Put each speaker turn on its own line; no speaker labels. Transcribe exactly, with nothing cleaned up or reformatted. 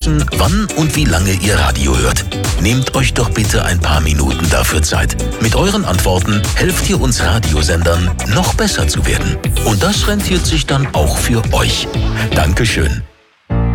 wissen, wann und wie lange ihr Radio hört. Nehmt euch doch bitte ein paar Minuten dafür Zeit. Mit euren Antworten helft ihr uns Radiosendern, noch besser zu werden. Und das rentiert sich dann auch für euch. Dankeschön.